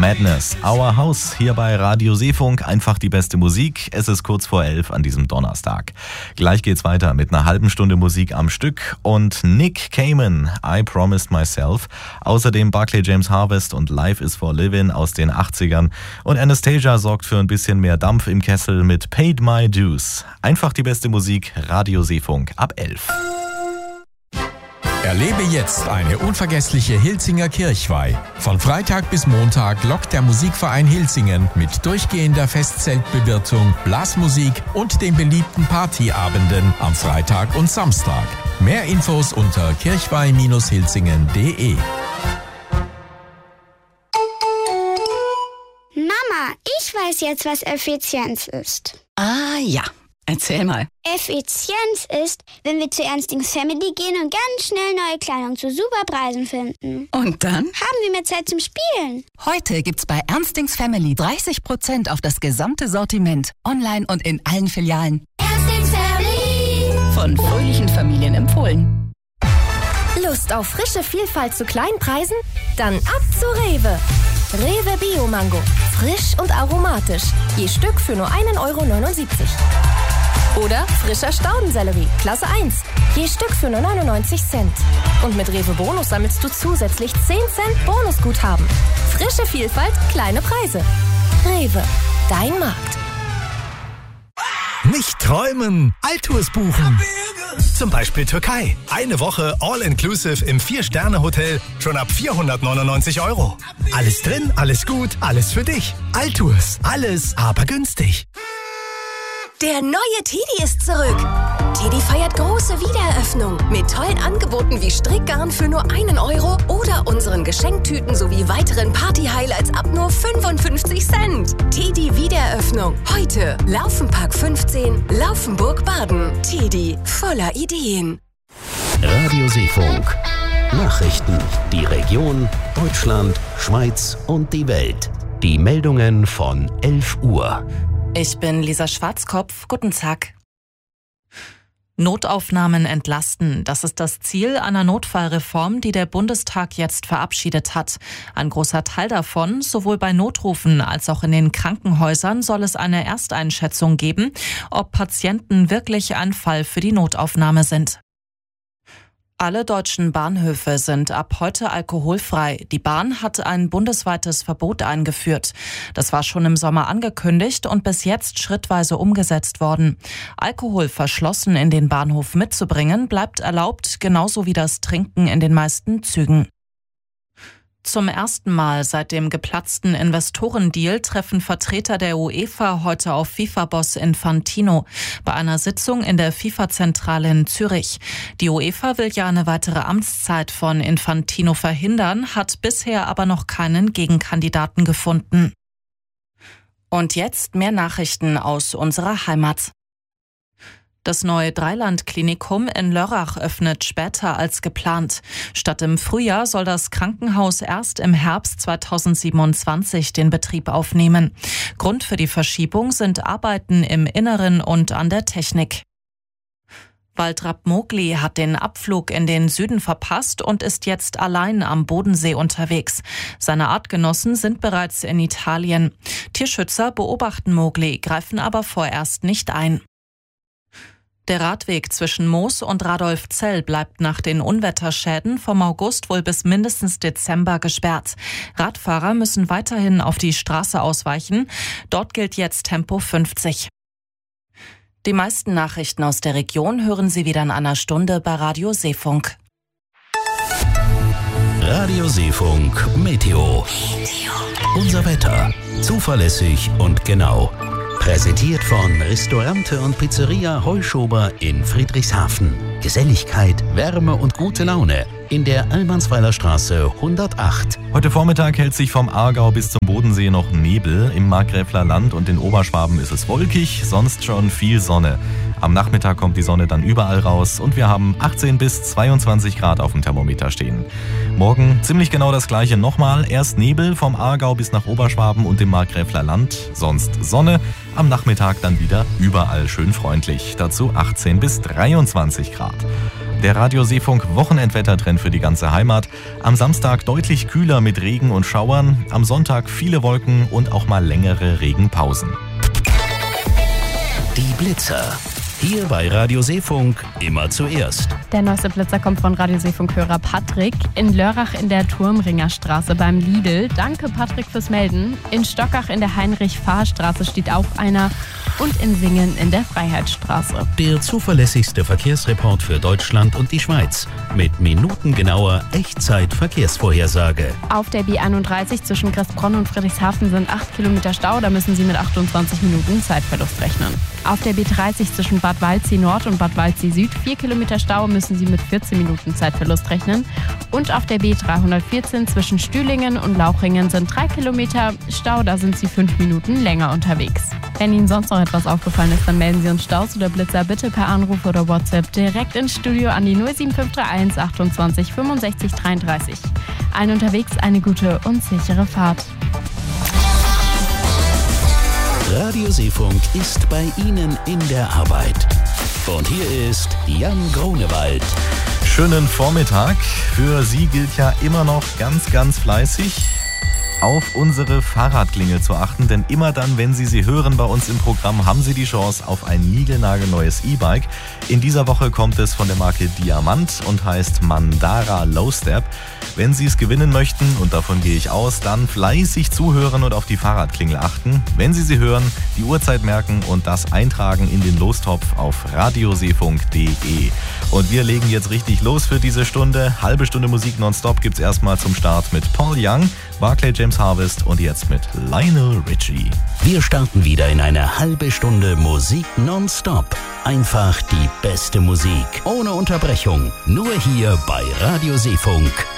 Madness, Our House, hier bei Radio Seefunk, einfach die beste Musik. Es ist kurz vor 11 an diesem Donnerstag. Gleich geht's weiter mit einer halben Stunde Musik am Stück und Nick Cayman, I Promised Myself. Außerdem Barclay James Harvest und Life is for Living aus den 80ern. Und Anastasia sorgt für ein bisschen mehr Dampf im Kessel mit Paid My Dues. Einfach die beste Musik, Radio Seefunk ab 11. Erlebe jetzt eine unvergessliche Hilzinger Kirchweih. Von Freitag bis Montag lockt der Musikverein Hilsingen mit durchgehender Festzeltbewirtung, Blasmusik und den beliebten Partyabenden am Freitag und Samstag. Mehr Infos unter kirchweih-hilsingen.de. Mama, ich weiß jetzt, was Effizienz ist. Ah ja, erzähl mal. Effizienz ist, wenn wir zu Ernstings Family gehen und ganz schnell neue Kleidung zu super Preisen finden. Und dann? Haben wir mehr Zeit zum Spielen. Heute gibt's bei Ernstings Family 30% auf das gesamte Sortiment. Online und in allen Filialen. Ernstings Family. Von fröhlichen Familien empfohlen. Lust auf frische Vielfalt zu kleinen Preisen? Dann ab zu Rewe. Rewe Bio Mango. Frisch und aromatisch. Je Stück für nur 1,79 €. Oder frischer Staudensellerie, Klasse 1. Je Stück für nur 99 Cent. Und mit Rewe Bonus sammelst du zusätzlich 10 Cent Bonusguthaben. Frische Vielfalt, kleine Preise. Rewe, dein Markt. Nicht träumen, Altours buchen. Zum Beispiel Türkei. Eine Woche All-Inclusive im 4-Sterne-Hotel schon ab 499 €. Alles drin, alles gut, alles für dich. Altours, alles aber günstig. Der neue Teddy ist zurück. Teddy feiert große Wiedereröffnung mit tollen Angeboten wie Strickgarn für nur 1 € oder unseren Geschenktüten sowie weiteren Party-Highlights ab nur 55 Cent. Teddy Wiedereröffnung. Heute Laufenpark 15, Laufenburg-Baden. Teddy voller Ideen. Radio Seefunk. Nachrichten. Die Region, Deutschland, Schweiz und die Welt. Die Meldungen von 11 Uhr. Ich bin Lisa Schwarzkopf. Guten Tag. Notaufnahmen entlasten. Das ist das Ziel einer Notfallreform, die der Bundestag jetzt verabschiedet hat. Ein großer Teil davon, sowohl bei Notrufen als auch in den Krankenhäusern, soll es eine Ersteinschätzung geben, ob Patienten wirklich ein Fall für die Notaufnahme sind. Alle deutschen Bahnhöfe sind ab heute alkoholfrei. Die Bahn hat ein bundesweites Verbot eingeführt. Das war schon im Sommer angekündigt und bis jetzt schrittweise umgesetzt worden. Alkohol verschlossen in den Bahnhof mitzubringen bleibt erlaubt, genauso wie das Trinken in den meisten Zügen. Zum ersten Mal seit dem geplatzten Investorendeal treffen Vertreter der UEFA heute auf FIFA-Boss Infantino bei einer Sitzung in der FIFA-Zentrale in Zürich. Die UEFA will ja eine weitere Amtszeit von Infantino verhindern, hat bisher aber noch keinen Gegenkandidaten gefunden. Und jetzt mehr Nachrichten aus unserer Heimat. Das neue Dreiland-Klinikum in Lörrach öffnet später als geplant. Statt im Frühjahr soll das Krankenhaus erst im Herbst 2027 den Betrieb aufnehmen. Grund für die Verschiebung sind Arbeiten im Inneren und an der Technik. Waltrapp Mogli hat den Abflug in den Süden verpasst und ist jetzt allein am Bodensee unterwegs. Seine Artgenossen sind bereits in Italien. Tierschützer beobachten Mogli, greifen aber vorerst nicht ein. Der Radweg zwischen Moos und Radolfzell bleibt nach den Unwetterschäden vom August wohl bis mindestens Dezember gesperrt. Radfahrer müssen weiterhin auf die Straße ausweichen. Dort gilt jetzt Tempo 50. Die meisten Nachrichten aus der Region hören Sie wieder in einer Stunde bei Radio Seefunk. Radio Seefunk Meteo. Unser Wetter. Zuverlässig und genau. Präsentiert von Restaurante und Pizzeria Heuschober in Friedrichshafen. Geselligkeit, Wärme und gute Laune in der Almansweiler Straße 108. Heute Vormittag hält sich vom Aargau bis zum Bodensee noch Nebel. Im Markgräfler Land und in Oberschwaben ist es wolkig, sonst schon viel Sonne. Am Nachmittag kommt die Sonne dann überall raus und wir haben 18 bis 22 Grad auf dem Thermometer stehen. Morgen ziemlich genau das gleiche nochmal. Erst Nebel vom Aargau bis nach Oberschwaben und im Markgräfler Land, sonst Sonne. Am Nachmittag dann wieder überall schön freundlich. Dazu 18 bis 23 Grad. Der Radio Seefunk Wochenendwettertrend für die ganze Heimat. Am Samstag deutlich kühler mit Regen und Schauern. Am Sonntag viele Wolken und auch mal längere Regenpausen. Die Blitzer. Hier bei Radio Seefunk immer zuerst. Der neueste Blitzer kommt von Radio Seefunk-Hörer Patrick. In Lörrach in der Turmringerstraße beim Lidl. Danke Patrick fürs Melden. In Stockach in der Heinrich-Fahr-Straße steht auch einer. Und in Singen in der Freiheitsstraße. Der zuverlässigste Verkehrsreport für Deutschland und die Schweiz. Mit minutengenauer Echtzeit-Verkehrsvorhersage. Auf der B31 zwischen Gressbronn und Friedrichshafen sind 8 Kilometer Stau. Da müssen Sie mit 28 Minuten Zeitverlust rechnen. Auf der B30 zwischen Bad Waldsee Nord und Bad Waldsee Süd 4 Kilometer Stau, müssen Sie mit 14 Minuten Zeitverlust rechnen. Und auf der B314 zwischen Stühlingen und Lauchringen sind 3 Kilometer Stau, da sind Sie 5 Minuten länger unterwegs. Wenn Ihnen sonst noch etwas aufgefallen ist, dann melden Sie uns Staus oder Blitzer bitte per Anruf oder WhatsApp direkt ins Studio an die 07531 28 65 33. Allen unterwegs eine gute und sichere Fahrt. Radio Seefunk ist bei Ihnen in der Arbeit. Und hier ist Jan Grunewald. Schönen Vormittag. Für Sie gilt ja immer noch ganz, ganz fleißig auf unsere Fahrradklingel zu achten, denn immer dann, wenn Sie sie hören bei uns im Programm, haben Sie die Chance auf ein niegelnagelneues E-Bike. In dieser Woche kommt es von der Marke Diamant und heißt Mandara Low Step. Wenn Sie es gewinnen möchten, und davon gehe ich aus, dann fleißig zuhören und auf die Fahrradklingel achten. Wenn Sie sie hören, die Uhrzeit merken und das eintragen in den Lostopf auf radioseefunk.de. Und wir legen jetzt richtig los für diese Stunde. Halbe Stunde Musik nonstop gibt's erstmal zum Start mit Paul Young, Barclay James Harvest und jetzt mit Lionel Richie. Wir starten wieder in eine halbe Stunde Musik nonstop. Einfach die beste Musik, ohne Unterbrechung. Nur hier bei Radio Seefunk.